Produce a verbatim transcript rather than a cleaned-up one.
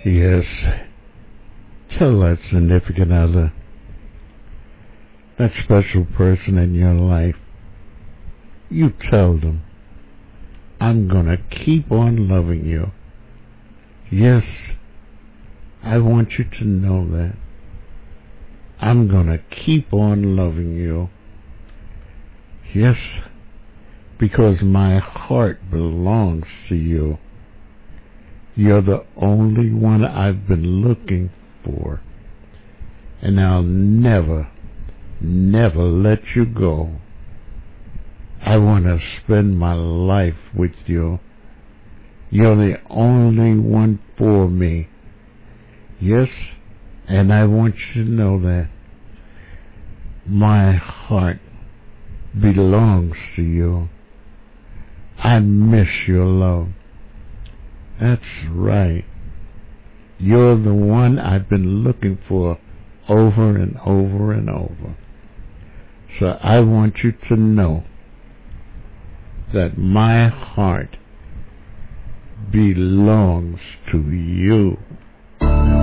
Yes, tell that significant other, that special person in your life, you tell them, I'm gonna keep on loving you. Yes, I want you to know that. I'm gonna keep on loving you. Yes, because my heart belongs to you. You're the only one I've been looking for. And I'll never, never let you go. I want to spend my life with you. You're the only one for me. Yes, and I want you to know that my heart belongs to you. I miss your love. That's right. You're the one I've been looking for over and over and over. So I want you to know that my heart belongs to you.